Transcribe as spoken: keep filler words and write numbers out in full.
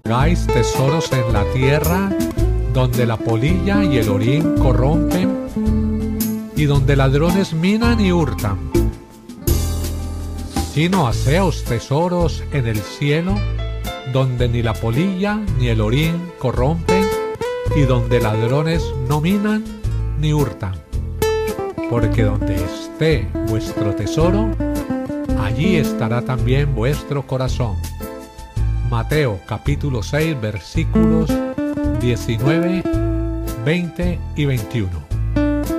hagáis tesoros en la tierra, donde la polilla y el orín corrompen, y donde ladrones minan y hurtan. Sino haceos tesoros en el cielo, donde ni la polilla ni el orín corrompen, y donde ladrones no minan ni hurtan. Porque donde esté vuestro tesoro, allí estará también vuestro corazón. Mateo capítulo seis versículos diecinueve, veinte y veintiuno.